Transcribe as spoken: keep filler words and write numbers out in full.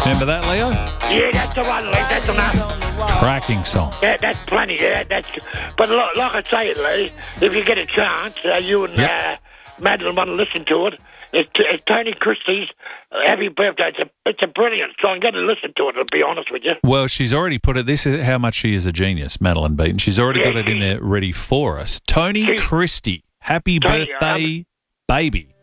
Remember that, Leo? Yeah, that's the one, Lee. That's enough. Cracking song. Yeah, that's plenty. Yeah, that's. But lo- like I say, Lee, if you get a chance, uh, you and Yep. uh, Madeline want to listen to it. It's, it's Tony Christie's Happy Birthday. It's a, it's a brilliant song. Get to listen to it, to be honest with you. Well, she's already put it. This is how much she is a genius, Madeline Beaton. She's already Yeah, got it in she- there ready for us. Tony she- Christie, happy Tony, birthday, baby.